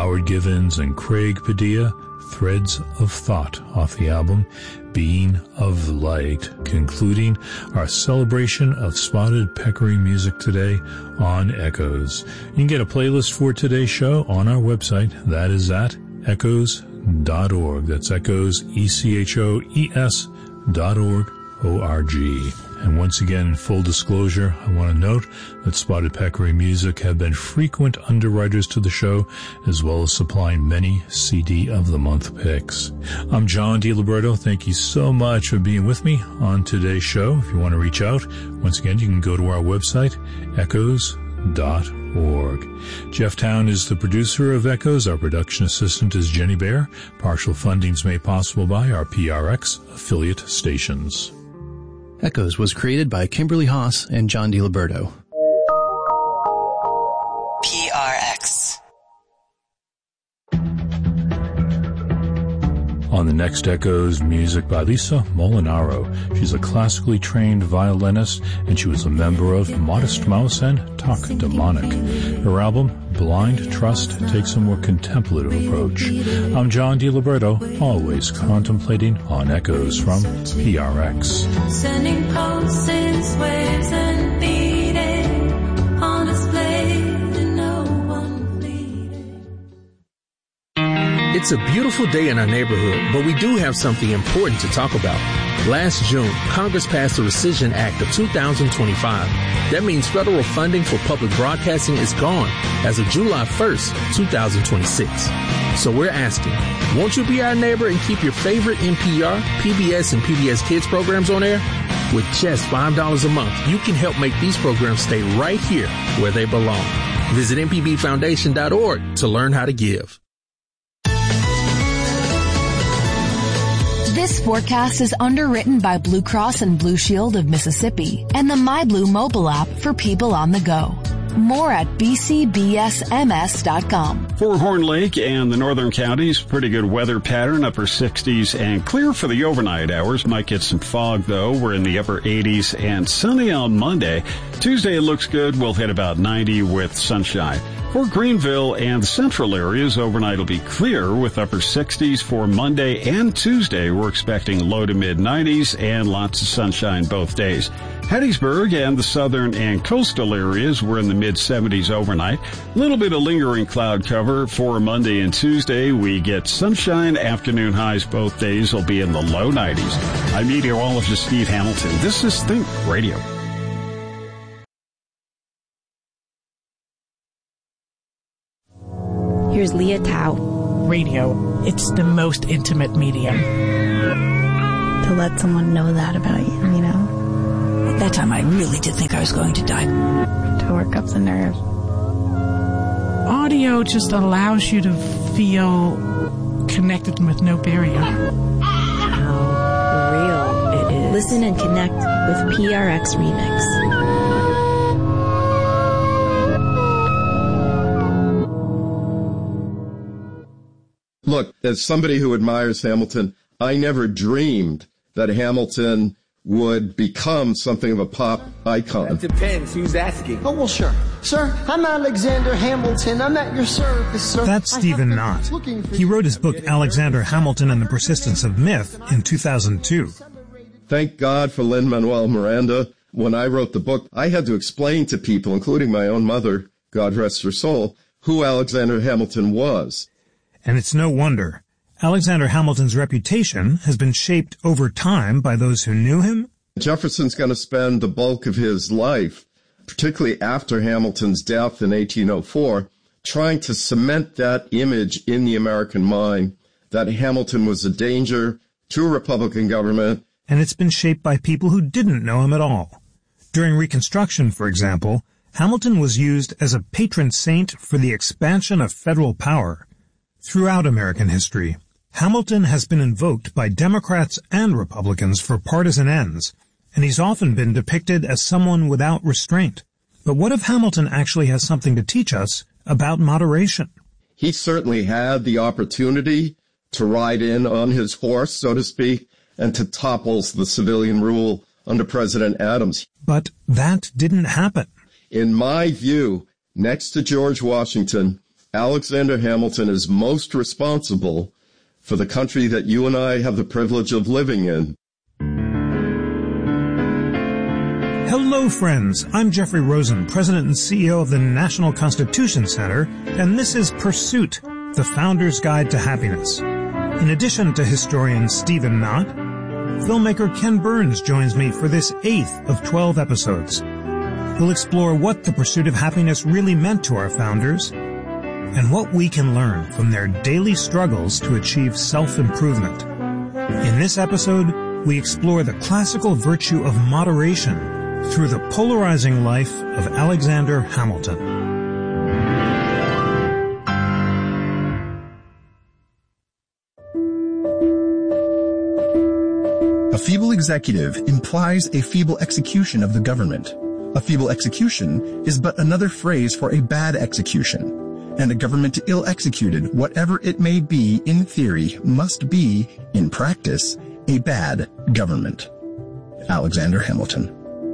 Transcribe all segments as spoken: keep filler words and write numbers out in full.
Howard Givens and Craig Padilla, Threads of Thought off the album Being of Light, concluding our celebration of Spotted Peccary music today on Echoes. You can get a playlist for today's show on our website. That is at echoes dot org. That's Echoes, E C H O E S dot org, O R G. And once again, full disclosure, I want to note that Spotted Peccary Music have been frequent underwriters to the show, as well as supplying many C D of the Month picks. I'm John DiLiberto. Thank you so much for being with me on today's show. If you want to reach out, once again, you can go to our website, echoes dot org. Jeff Town is the producer of Echoes. Our production assistant is Jenny Bear. Partial funding is made possible by our P R X affiliate stations. Echoes was created by Kimberly Haas and John DiLiberto. P R X. On the next Echoes, music by Lisa Molinaro. She's a classically trained violinist, and she was a member of Modest Mouse and Talk Demonic. Her album, Blind Trust, takes a more contemplative approach. I'm John DiLiberto, always contemplating on Echoes from P R X. Sending pulses, waves, and beating on display to no one pleading. It's a beautiful day in our neighborhood, but we do have something important to talk about. Last June, Congress passed the Rescission Act of two thousand twenty-five. That means federal funding for public broadcasting is gone as of July first, twenty twenty-six. So we're asking, won't you be our neighbor and keep your favorite N P R, P B S, and P B S Kids programs on air? With just five dollars a month, you can help make these programs stay right here where they belong. Visit M P B foundation dot org to learn how to give. This forecast is underwritten by Blue Cross and Blue Shield of Mississippi and the MyBlue mobile app for people on the go. More at b c b s m s dot com. For Horn Lake and the northern counties, pretty good weather pattern, upper sixties and clear for the overnight hours. Might get some fog, though. We're in the upper eighties and sunny on Monday. Tuesday it looks good. We'll hit about ninety with sunshine. For Greenville and the central areas, overnight will be clear with upper sixties for Monday and Tuesday. We're expecting low to mid nineties and lots of sunshine both days. Hattiesburg and the southern and coastal areas, we're in the mid seventies overnight. A little bit of lingering cloud cover for Monday and Tuesday. We get sunshine. Afternoon highs both days will be in the low nineties. I'm meteorologist Steve Hamilton. This is Think Radio. Here's Leah Tao. Radio, it's the most intimate medium. To let someone know that about you, you know? At that time, I really did think I was going to die. To work up the nerve. Audio just allows you to feel connected with no barrier. How real it is. Listen and connect with P R X Remix. Look, as somebody who admires Hamilton, I never dreamed that Hamilton would become something of a pop icon. It depends who's asking. Oh, well, sure. Sir, I'm Alexander Hamilton. I'm at your service, sir. That's Stephen Knott. He wrote his book, Alexander Hamilton and the Persistence of Myth, in two thousand two. Thank God for Lin-Manuel Miranda. When I wrote the book, I had to explain to people, including my own mother, God rest her soul, who Alexander Hamilton was. And it's no wonder. Alexander Hamilton's reputation has been shaped over time by those who knew him. Jefferson's going to spend the bulk of his life, particularly after Hamilton's death in eighteen oh four, trying to cement that image in the American mind that Hamilton was a danger to a Republican government. And it's been shaped by people who didn't know him at all. During Reconstruction, for example, Hamilton was used as a patron saint for the expansion of federal power. Throughout American history, Hamilton has been invoked by Democrats and Republicans for partisan ends, and he's often been depicted as someone without restraint. But what if Hamilton actually has something to teach us about moderation? He certainly had the opportunity to ride in on his horse, so to speak, and to topple the civilian rule under President Adams. But that didn't happen. In my view, next to George Washington, Alexander Hamilton is most responsible for the country that you and I have the privilege of living in. Hello, friends. I'm Jeffrey Rosen, President and C E O of the National Constitution Center, and this is Pursuit, the Founder's Guide to Happiness. In addition to historian Stephen Knott, filmmaker Ken Burns joins me for this eighth of twelve episodes. We'll explore what the pursuit of happiness really meant to our founders and what we can learn from their daily struggles to achieve self-improvement. In this episode, we explore the classical virtue of moderation through the polarizing life of Alexander Hamilton. A feeble executive implies a feeble execution of the government. A feeble execution is but another phrase for a bad execution. And a government ill executed, whatever it may be in theory, must be, in practice, a bad government. Alexander Hamilton.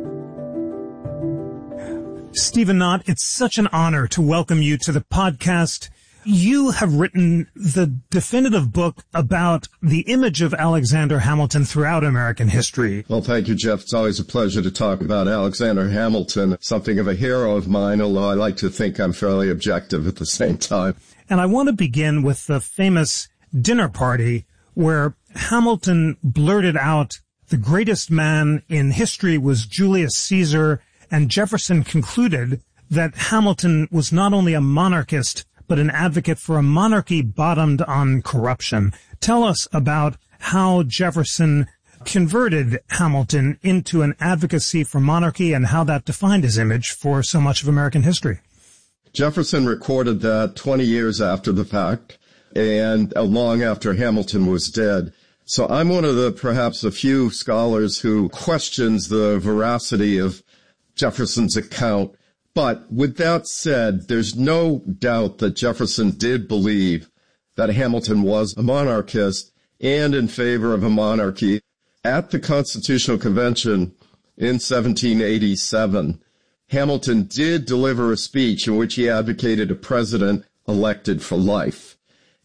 Stephen Knott, it's such an honor to welcome you to the podcast. You have written the definitive book about the image of Alexander Hamilton throughout American history. Well, thank you, Jeff. It's always a pleasure to talk about Alexander Hamilton, something of a hero of mine, although I like to think I'm fairly objective at the same time. And I want to begin with the famous dinner party where Hamilton blurted out, "The greatest man in history was Julius Caesar," and Jefferson concluded that Hamilton was not only a monarchist, but an advocate for a monarchy bottomed on corruption. Tell us about how Jefferson converted Hamilton into an advocacy for monarchy and how that defined his image for so much of American history. Jefferson recorded that twenty years after the fact and long after Hamilton was dead. So I'm one of the perhaps a few scholars who questions the veracity of Jefferson's account. But with that said, there's no doubt that Jefferson did believe that Hamilton was a monarchist and in favor of a monarchy. At the Constitutional Convention in seventeen eighty-seven, Hamilton did deliver a speech in which he advocated a president elected for life.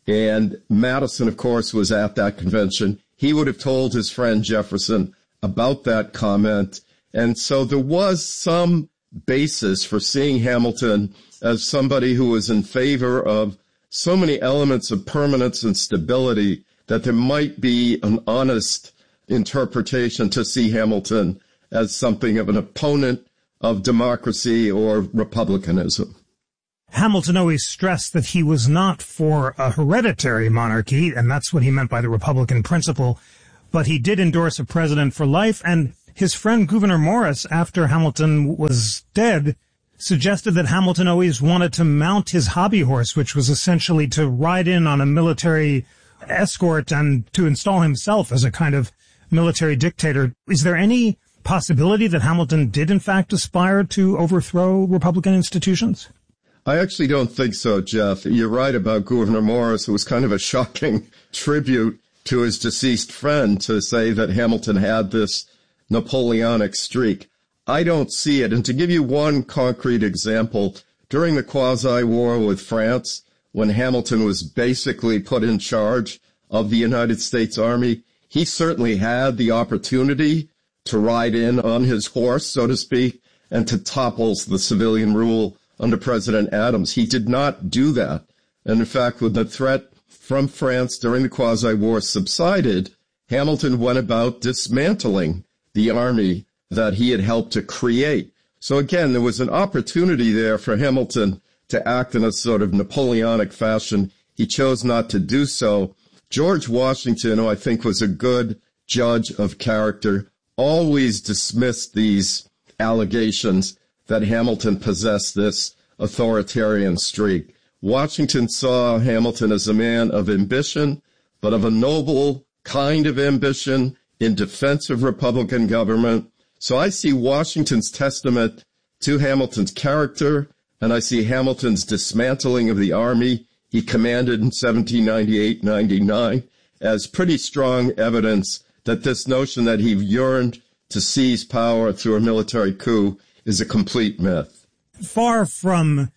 And Madison, of course, was at that convention. He would have told his friend Jefferson about that comment. And so there was some basis for seeing Hamilton as somebody who was in favor of so many elements of permanence and stability that there might be an honest interpretation to see Hamilton as something of an opponent of democracy or republicanism. Hamilton always stressed that he was not for a hereditary monarchy, and that's what he meant by the Republican principle, but he did endorse a president for life, and his friend Gouverneur Morris, after Hamilton was dead, suggested that Hamilton always wanted to mount his hobby horse, which was essentially to ride in on a military escort and to install himself as a kind of military dictator. Is there any possibility that Hamilton did, in fact, aspire to overthrow Republican institutions? I actually don't think so, Jeff. You're right about Gouverneur Morris. It was kind of a shocking tribute to his deceased friend to say that Hamilton had this Napoleonic streak. I don't see it. And to give you one concrete example, during the Quasi-War with France, when Hamilton was basically put in charge of the United States Army, he certainly had the opportunity to ride in on his horse, so to speak, and to topple the civilian rule under President Adams. He did not do that. And in fact, when the threat from France during the Quasi-War subsided, Hamilton went about dismantling the army that he had helped to create. So again, there was an opportunity there for Hamilton to act in a sort of Napoleonic fashion. He chose not to do so. George Washington, who I think was a good judge of character, always dismissed these allegations that Hamilton possessed this authoritarian streak. Washington saw Hamilton as a man of ambition, but of a noble kind of ambition in defense of Republican government. So I see Washington's testament to Hamilton's character, and I see Hamilton's dismantling of the army he commanded in seventeen ninety-eight ninety-nine as pretty strong evidence that this notion that he yearned to seize power through a military coup is a complete myth. Far from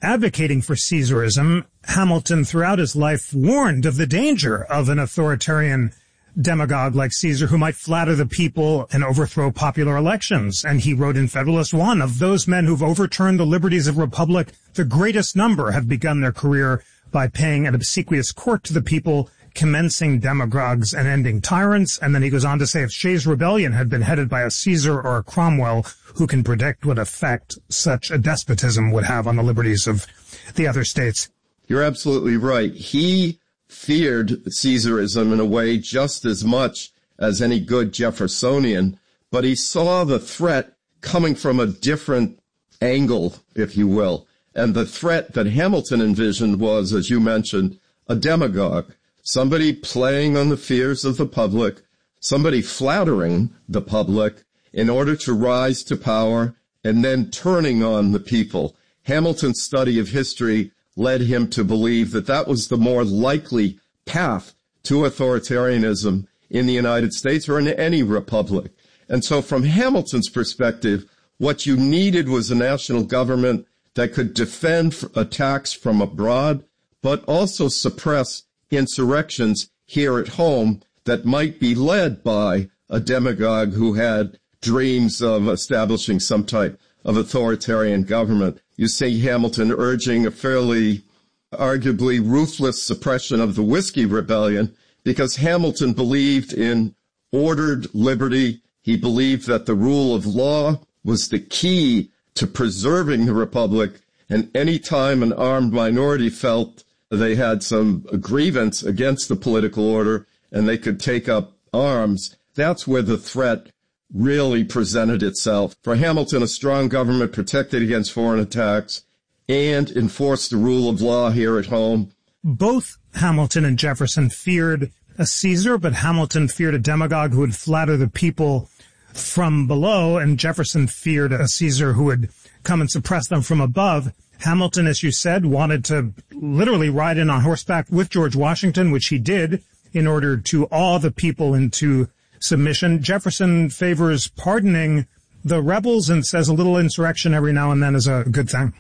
advocating for Caesarism, Hamilton throughout his life warned of the danger of an authoritarian demagogue like Caesar who might flatter the people and overthrow popular elections. And he wrote in Federalist One, of those men who've overturned the liberties of republic, the greatest number have begun their career by paying an obsequious court to the people, commencing demagogues and ending tyrants. And then he goes on to say, if Shays' rebellion had been headed by a Caesar or a Cromwell, who can predict what effect such a despotism would have on the liberties of the other states? You're absolutely right. He feared Caesarism in a way just as much as any good Jeffersonian, but he saw the threat coming from a different angle, if you will. And the threat that Hamilton envisioned was, as you mentioned, a demagogue, somebody playing on the fears of the public, somebody flattering the public in order to rise to power and then turning on the people. Hamilton's study of history led him to believe that that was the more likely path to authoritarianism in the United States or in any republic. And so from Hamilton's perspective, what you needed was a national government that could defend attacks from abroad, but also suppress insurrections here at home that might be led by a demagogue who had dreams of establishing some type of authoritarian government. You see Hamilton urging a fairly, arguably ruthless suppression of the Whiskey Rebellion because Hamilton believed in ordered liberty. He believed that the rule of law was the key to preserving the republic, and any time an armed minority felt they had some grievance against the political order and they could take up arms, that's where the threat really presented itself. For Hamilton, a strong government protected against foreign attacks and enforced the rule of law here at home. Both Hamilton and Jefferson feared a Caesar, but Hamilton feared a demagogue who would flatter the people from below, and Jefferson feared a Caesar who would come and suppress them from above. Hamilton, as you said, wanted to literally ride in on horseback with George Washington, which he did, in order to awe the people into submission. Jefferson favors pardoning the rebels and says a little insurrection every now and then is a good thing.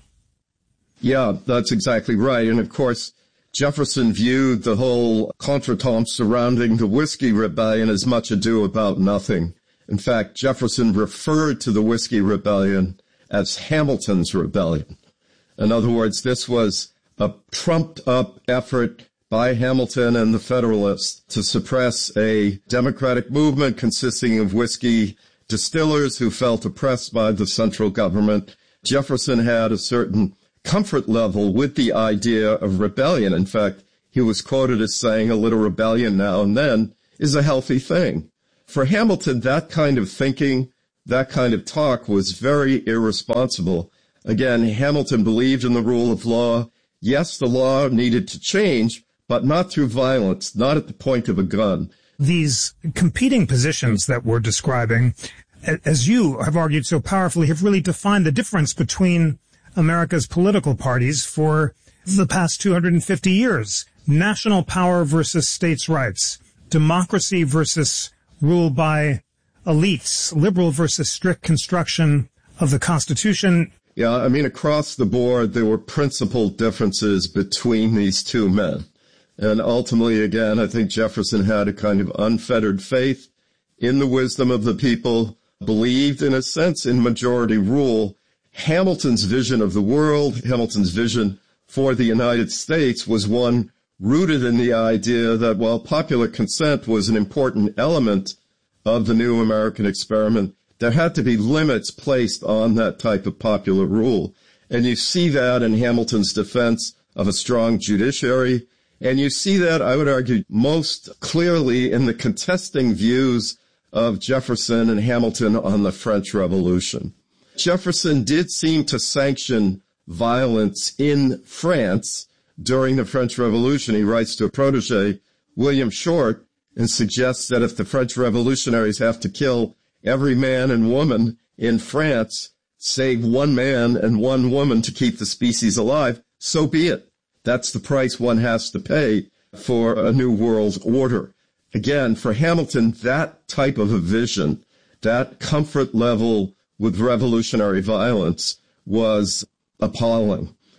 Yeah, that's exactly right. And of course, Jefferson viewed the whole contretemps surrounding the Whiskey Rebellion as much ado about nothing. In fact, Jefferson referred to the Whiskey Rebellion as Hamilton's Rebellion. In other words, this was a trumped-up effort by Hamilton and the Federalists to suppress a democratic movement consisting of whiskey distillers who felt oppressed by the central government. Jefferson had a certain comfort level with the idea of rebellion. In fact, he was quoted as saying a little rebellion now and then is a healthy thing. For Hamilton, that kind of thinking, that kind of talk was very irresponsible. Again, Hamilton believed in the rule of law. Yes, the law needed to change, but not through violence, not at the point of a gun. These competing positions that we're describing, as you have argued so powerfully, have really defined the difference between America's political parties for the past two hundred fifty years. National power versus states' rights, democracy versus rule by elites, liberal versus strict construction of the Constitution. Yeah, I mean, across the board, there were principal differences between these two men. And ultimately, again, I think Jefferson had a kind of unfettered faith in the wisdom of the people, believed, in a sense, in majority rule. Hamilton's vision of the world, Hamilton's vision for the United States was one rooted in the idea that while popular consent was an important element of the new American experiment, there had to be limits placed on that type of popular rule. And you see that in Hamilton's defense of a strong judiciary. And you see that, I would argue, most clearly in the contesting views of Jefferson and Hamilton on the French Revolution. Jefferson did seem to sanction violence in France during the French Revolution. He writes to a protege, William Short, and suggests that if the French revolutionaries have to kill every man and woman in France, save one man and one woman to keep the species alive, so be it. That's the price one has to pay for a new world order. Again, for Hamilton, that type of a vision, that comfort level with revolutionary violence was appalling.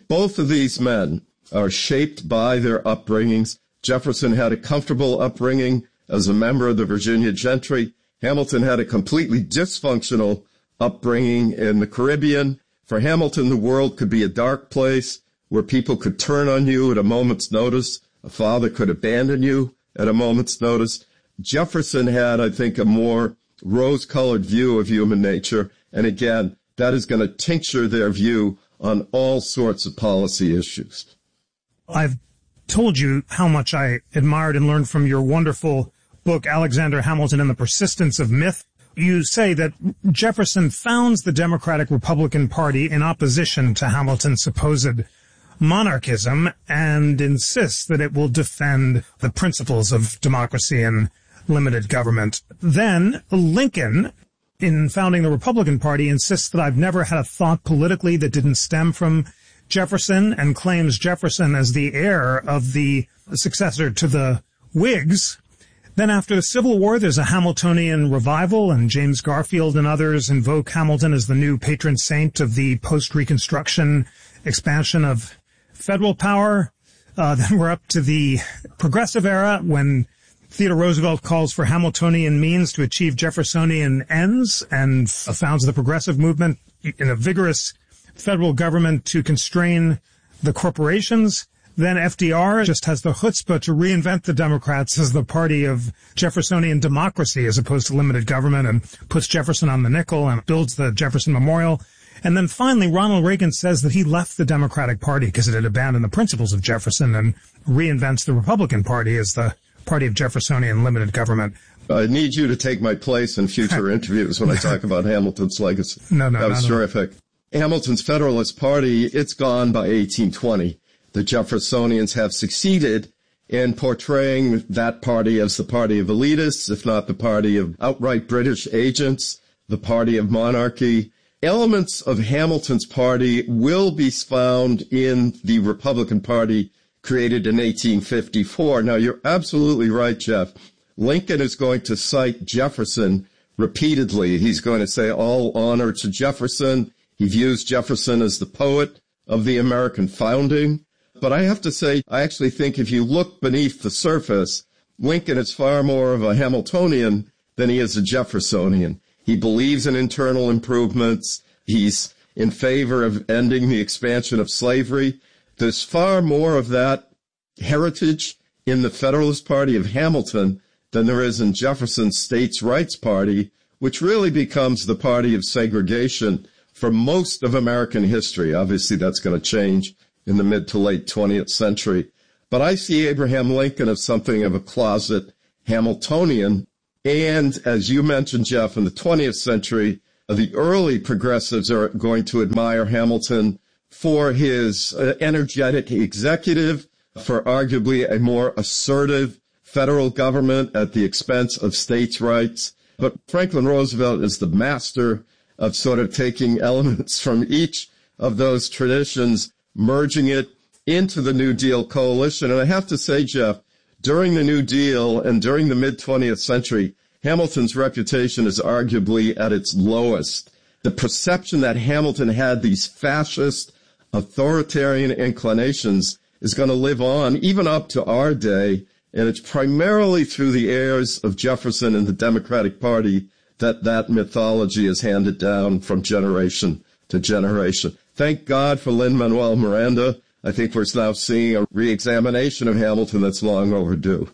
both of these men are shaped by their upbringings. Jefferson had a comfortable upbringing as a member of the Virginia gentry. Hamilton had a completely dysfunctional upbringing in the Caribbean. For Hamilton, the world could be a dark place where people could turn on you at a moment's notice. A father could abandon you at a moment's notice. Jefferson had, I think, a more rose-colored view of human nature. And again, that is going to tincture their view on all sorts of policy issues. I've told you how much I admired and learned from your wonderful book, Alexander Hamilton and the Persistence of Myth. You say that Jefferson founds the Democratic Republican Party in opposition to Hamilton's supposed monarchism and insists that it will defend the principles of democracy and limited government. Then Lincoln, in founding the Republican Party, insists that I've never had a thought politically that didn't stem from Jefferson and claims Jefferson as the heir of the successor to the Whigs. Then after the Civil War, there's a Hamiltonian revival, and James Garfield and others invoke Hamilton as the new patron saint of the post-Reconstruction expansion of federal power. Uh, then we're up to the Progressive era, when Theodore Roosevelt calls for Hamiltonian means to achieve Jeffersonian ends and founds the Progressive movement in a vigorous federal government to constrain the corporations. Then F D R just has the chutzpah to reinvent the Democrats as the party of Jeffersonian democracy as opposed to limited government, and puts Jefferson on the nickel and builds the Jefferson Memorial. And then finally, Ronald Reagan says that he left the Democratic Party because it had abandoned the principles of Jefferson, and reinvents the Republican Party as the party of Jeffersonian limited government. I need you to take my place in future interviews when I talk about Hamilton's legacy. No, no, That was no, no. terrific. Hamilton's Federalist Party, it's gone by eighteen twenty. The Jeffersonians have succeeded in portraying that party as the party of elitists, if not the party of outright British agents, the party of monarchy. Elements of Hamilton's party will be found in the Republican Party created in eighteen fifty-four. Now, you're absolutely right, Jeff. Lincoln is going to cite Jefferson repeatedly. He's going to say all honor to Jefferson. He views Jefferson as the poet of the American founding. But I have to say, I actually think if you look beneath the surface, Lincoln is far more of a Hamiltonian than he is a Jeffersonian. He believes in internal improvements. He's in favor of ending the expansion of slavery. There's far more of that heritage in the Federalist Party of Hamilton than there is in Jefferson's States' Rights Party, which really becomes the party of segregation for most of American history. Obviously, that's going to change in the mid to late twentieth century. But I see Abraham Lincoln as something of a closet Hamiltonian. And as you mentioned, Jeff, in the twentieth century, the early progressives are going to admire Hamilton for his uh, energetic executive, for arguably a more assertive federal government at the expense of states' rights. But Franklin Roosevelt is the master of sort of taking elements from each of those traditions, merging it into the New Deal coalition. And I have to say, Jeff, during the New Deal and during the mid-twentieth century, Hamilton's reputation is arguably at its lowest. The perception that Hamilton had these fascist, authoritarian inclinations is going to live on even up to our day. And it's primarily through the heirs of Jefferson and the Democratic Party that that mythology is handed down from generation to generation. Thank God for Lin-Manuel Miranda. I think we're now seeing a re-examination of Hamilton that's long overdue.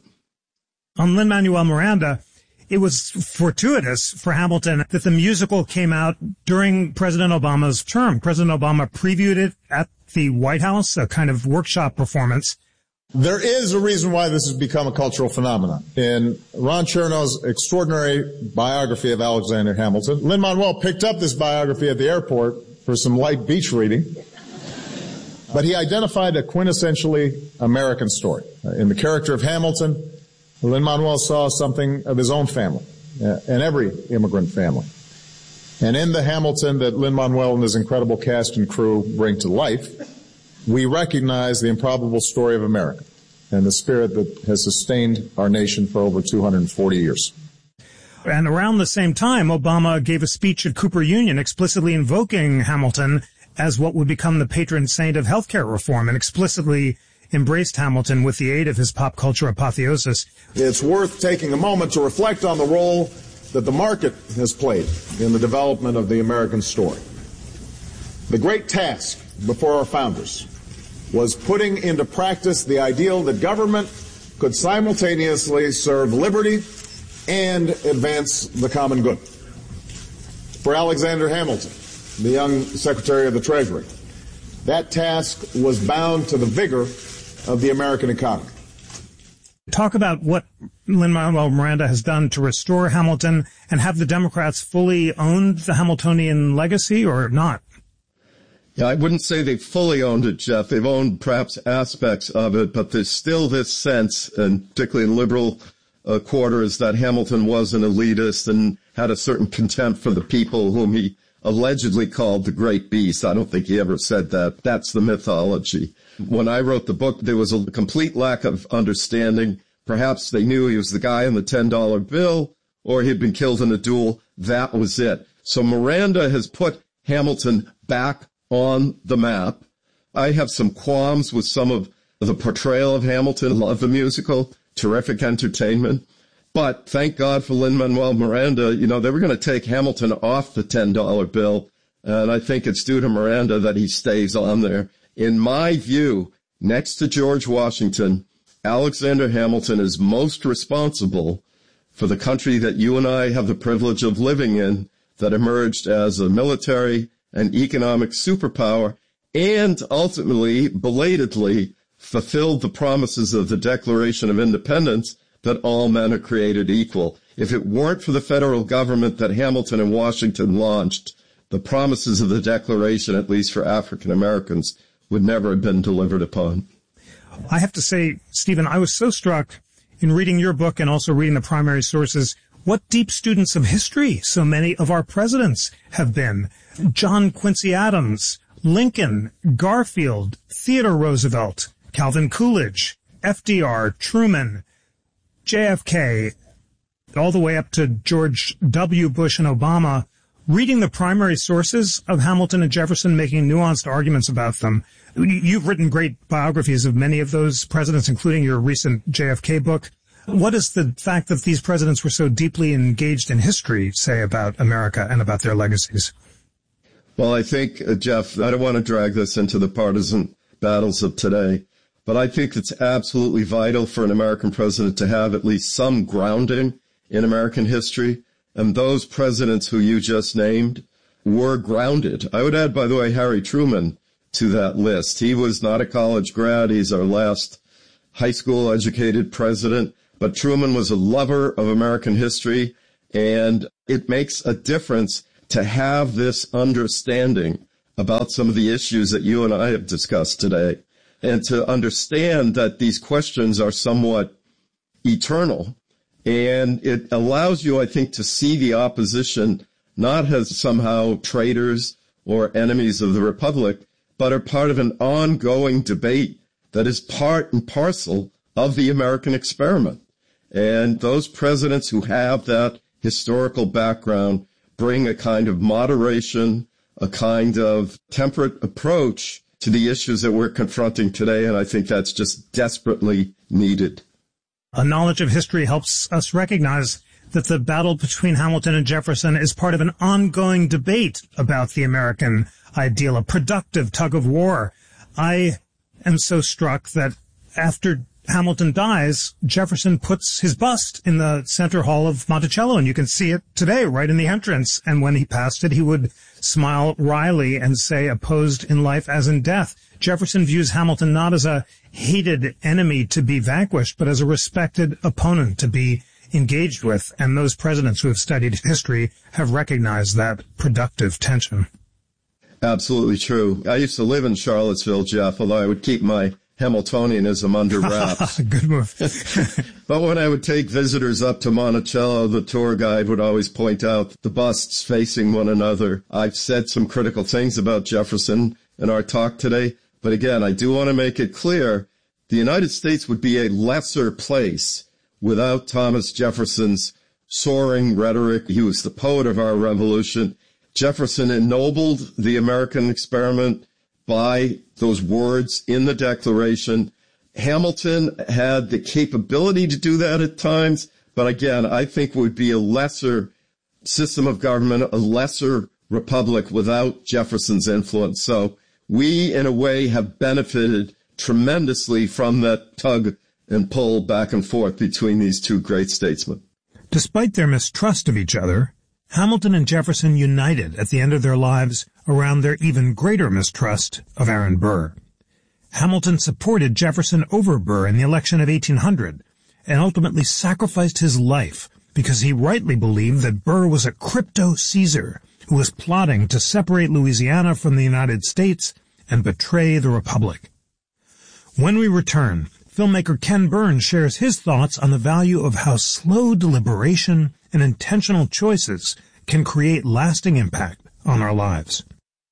On Lin-Manuel Miranda, it was fortuitous for Hamilton that the musical came out during President Obama's term. President Obama previewed it at the White House, a kind of workshop performance. There is a reason why this has become a cultural phenomenon. In Ron Chernow's extraordinary biography of Alexander Hamilton, Lin-Manuel picked up this biography at the airport for some light beach reading, but he identified a quintessentially American story. In the character of Hamilton, Lin-Manuel saw something of his own family, uh, and every immigrant family. And in the Hamilton that Lin-Manuel and his incredible cast and crew bring to life, we recognize the improbable story of America and the spirit that has sustained our nation for over two hundred forty years. And around the same time, Obama gave a speech at Cooper Union explicitly invoking Hamilton as what would become the patron saint of healthcare reform and explicitly embraced Hamilton with the aid of his pop culture apotheosis. It's worth taking a moment to reflect on the role that the market has played in the development of the American story. The great task before our founders was putting into practice the ideal that government could simultaneously serve liberty and advance the common good. For Alexander Hamilton, the young Secretary of the Treasury, that task was bound to the vigor of the American economy. Talk about what Lin-Manuel Miranda has done to restore Hamilton, and have the Democrats fully owned the Hamiltonian legacy or not? Yeah, I wouldn't say they fully owned it, Jeff. They've owned perhaps aspects of it, but there's still this sense, and particularly in liberal uh, quarters, that Hamilton was an elitist and had a certain contempt for the people whom he allegedly called the great beast. I don't think he ever said that. That's the mythology. When I wrote the book, there was a complete lack of understanding. Perhaps they knew he was the guy in the ten dollar bill, or he'd been killed in a duel. That was it. So Miranda has put Hamilton back on the map. I have some qualms with some of the portrayal of Hamilton. Love the musical, terrific entertainment. But thank God for Lin-Manuel Miranda. You know, they were going to take Hamilton off the ten dollar bill, and I think it's due to Miranda that he stays on there. In my view, next to George Washington, Alexander Hamilton is most responsible for the country that you and I have the privilege of living in, that emerged as a military and economic superpower, and ultimately, belatedly, fulfilled the promises of the Declaration of Independence that all men are created equal. If it weren't for the federal government that Hamilton and Washington launched, the promises of the Declaration, at least for African Americans, would never have been delivered upon. I have to say, Stephen, I was so struck in reading your book and also reading the primary sources, what deep students of history so many of our presidents have been. John Quincy Adams, Lincoln, Garfield, Theodore Roosevelt, Calvin Coolidge, F D R, Truman, J F K, all the way up to George W. Bush and Obama, reading the primary sources of Hamilton and Jefferson, making nuanced arguments about them. You've written great biographies of many of those presidents, including your recent J F K book. What does the fact that these presidents were so deeply engaged in history say about America and about their legacies? Well, I think, uh, Jeff, I don't want to drag this into the partisan battles of today, but I think it's absolutely vital for an American president to have at least some grounding in American history. And those presidents who you just named were grounded. I would add, by the way, Harry Truman to that list. He was not a college grad. He's our last high school educated president. But Truman was a lover of American history, and it makes a difference to have this understanding about some of the issues that you and I have discussed today, and to understand that these questions are somewhat eternal. And it allows you, I think, to see the opposition not as somehow traitors or enemies of the Republic, but are part of an ongoing debate that is part and parcel of the American experiment. And those presidents who have that historical background bring a kind of moderation, a kind of temperate approach to the issues that we're confronting today, and I think that's just desperately needed. A knowledge of history helps us recognize that the battle between Hamilton and Jefferson is part of an ongoing debate about the American ideal, a productive tug of war. I am so struck that after Hamilton dies, Jefferson puts his bust in the center hall of Monticello, and you can see it today right in the entrance. And when he passed it, he would smile wryly and say, opposed in life as in death. Jefferson views Hamilton not as a hated enemy to be vanquished, but as a respected opponent to be engaged with. And those presidents who have studied history have recognized that productive tension. Absolutely true. I used to live in Charlottesville, Jeff, although I would keep my Hamiltonianism under wraps. Good move. But when I would take visitors up to Monticello, the tour guide would always point out the busts facing one another. I've said some critical things about Jefferson in our talk today, but again, I do want to make it clear the United States would be a lesser place without Thomas Jefferson's soaring rhetoric. He was the poet of our revolution. Jefferson ennobled the American experiment by those words in the Declaration. Hamilton had the capability to do that at times, but again, I think it would be a lesser system of government, a lesser republic without Jefferson's influence. So we, in a way, have benefited tremendously from that tug and pull back and forth between these two great statesmen. Despite their mistrust of each other, Hamilton and Jefferson united at the end of their lives around their even greater mistrust of Aaron Burr. Hamilton supported Jefferson over Burr in the election of eighteen hundred and ultimately sacrificed his life because he rightly believed that Burr was a crypto-Caesar who was plotting to separate Louisiana from the United States and betray the Republic. When we return, filmmaker Ken Burns shares his thoughts on the value of how slow deliberation and intentional choices can create lasting impact on our lives.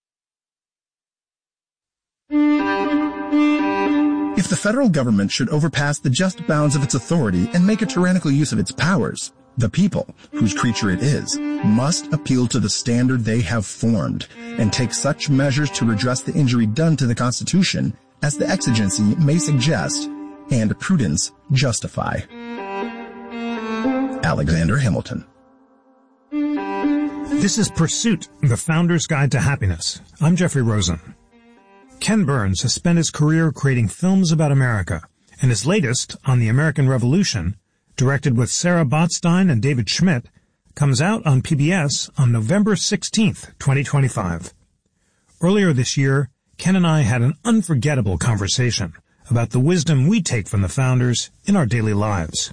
If the federal government should overpass the just bounds of its authority and make a tyrannical use of its powers, the people, whose creature it is, must appeal to the standard they have formed and take such measures to redress the injury done to the Constitution as the exigency may suggest and prudence justify. Alexander Hamilton. This is Pursuit, the Founder's Guide to Happiness. I'm Jeffrey Rosen. Ken Burns has spent his career creating films about America, and his latest, On the American Revolution, directed with Sarah Botstein and David Schmidt, comes out on P B S on November sixteenth, twenty twenty-five. Earlier this year, Ken and I had an unforgettable conversation about the wisdom we take from the founders in our daily lives.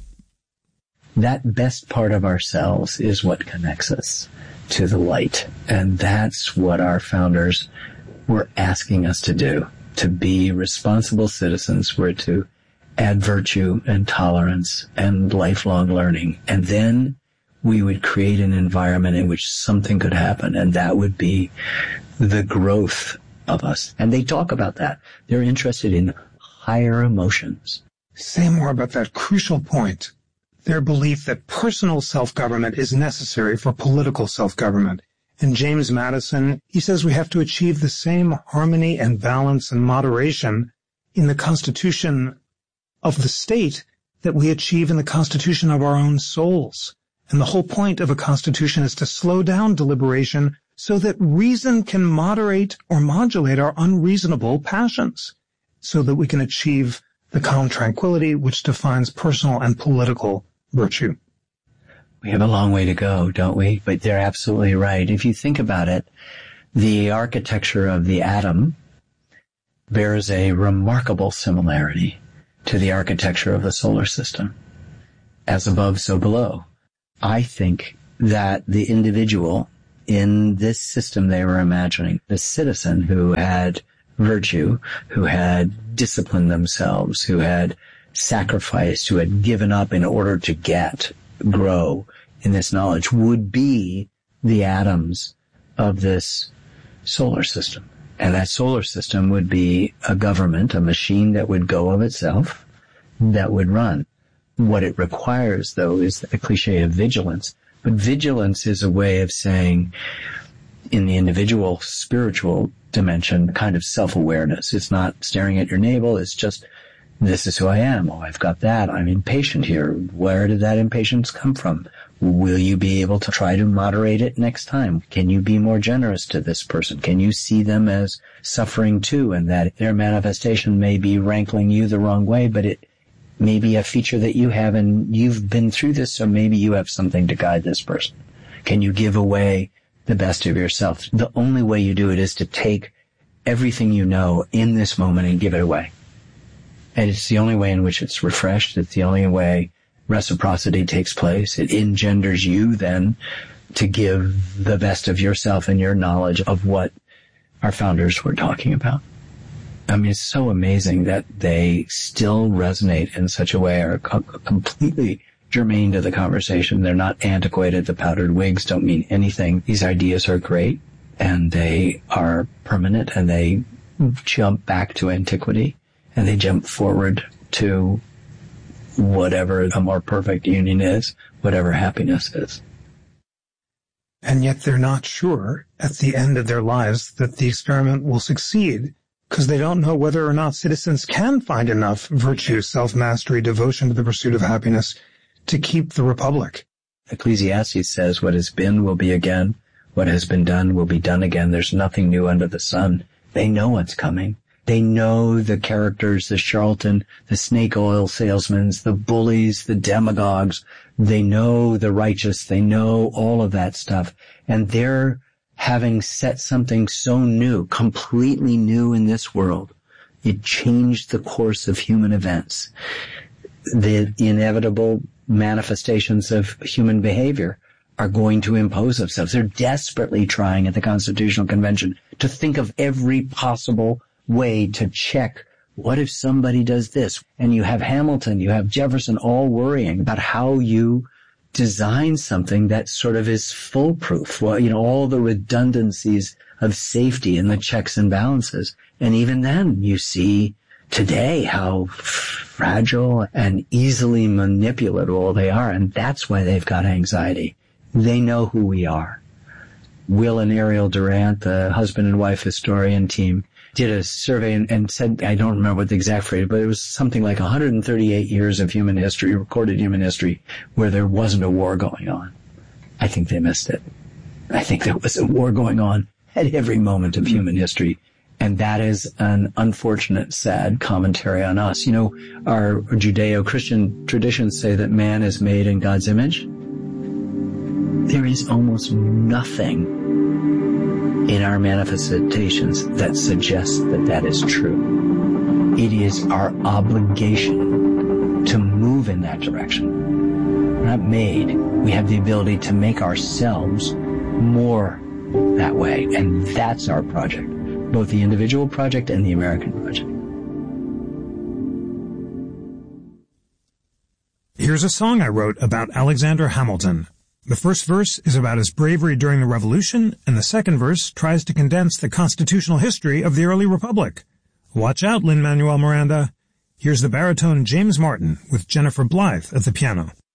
That best part of ourselves is what connects us to the light. And that's what our founders were asking us to do, to be responsible citizens. We're to add virtue and tolerance and lifelong learning. And then we would create an environment in which something could happen, and that would be the growth of us. And they talk about that. They're interested in higher emotions. Say more about that crucial point. Their belief that personal self-government is necessary for political self-government. And James Madison, he says we have to achieve the same harmony and balance and moderation in the constitution of the state that we achieve in the constitution of our own souls. And the whole point of a constitution is to slow down deliberation so that reason can moderate or modulate our unreasonable passions, so that we can achieve the calm tranquility which defines personal and political virtue. We have a long way to go, don't we? But they're absolutely right. If you think about it, the architecture of the atom bears a remarkable similarity to the architecture of the solar system. As above, so below. I think that the individual in this system they were imagining, the citizen who had virtue, who had disciplined themselves, who had sacrificed, who had given up in order to get, grow in this knowledge, would be the atoms of this solar system. And that solar system would be a government, a machine that would go of itself, that would run. What it requires, though, is the cliche of vigilance. But vigilance is a way of saying, in the individual spiritual dimension, kind of self-awareness. It's not staring at your navel. It's just, this is who I am. Oh, I've got that. I'm impatient here. Where did that impatience come from? Will you be able to try to moderate it next time? Can you be more generous to this person? Can you see them as suffering too, and that their manifestation may be rankling you the wrong way, but it may be a feature that you have, and you've been through this, so maybe you have something to guide this person. Can you give away the best of yourself? The only way you do it is to take everything you know in this moment and give it away. And it's the only way in which it's refreshed. It's the only way reciprocity takes place. It engenders you then to give the best of yourself and your knowledge of what our founders were talking about. I mean, it's so amazing that they still resonate in such a way, are co- completely germane to the conversation. They're not antiquated. The powdered wigs don't mean anything. These ideas are great, and they are permanent, and they jump back to antiquity, and they jump forward to whatever a more perfect union is, whatever happiness is. and yet they're not sure at the end of their lives that the experiment will succeed because they don't know whether or not citizens can find enough virtue, self-mastery, devotion to the pursuit of happiness to keep the republic. Ecclesiastes says, what has been will be again. What has been done will be done again. There's nothing new under the sun. They know what's coming. They know the characters, the charlatan, the snake oil salesmen, the bullies, the demagogues. They know the righteous. They know all of that stuff. And they're having set something so new, completely new in this world. It changed the course of human events. The inevitable manifestations of human behavior are going to impose themselves. They're desperately trying at the Constitutional Convention to think of every possible way to check, what if somebody does this? And you have Hamilton, you have Jefferson all worrying about how you design something that sort of is foolproof. Well, you know, all the redundancies of safety and the checks and balances. And even then you see today how fragile and easily manipulatable they are. And that's why they've got anxiety. They know who we are. Will and Ariel Durant, the husband and wife historian team, did a survey and, and said, I don't remember what the exact phrase, but it was something like one hundred thirty-eight years of human history, recorded human history, where there wasn't a war going on. I think they missed it. I think there was a war going on at every moment of human history. And that is an unfortunate, sad commentary on us. You know, our Judeo-Christian traditions say that man is made in God's image. There is almost nothing in our manifestations that suggests that that is true. It is our obligation to move in that direction. We're not made. We have the ability to make ourselves more that way. And that's our project, both the individual project and the American project. Here's a song I wrote about Alexander Hamilton. The first verse is about his bravery during the Revolution, and the second verse tries to condense the constitutional history of the early republic. Watch out, Lin-Manuel Miranda. Here's the baritone James Martin with Jennifer Blythe at the piano.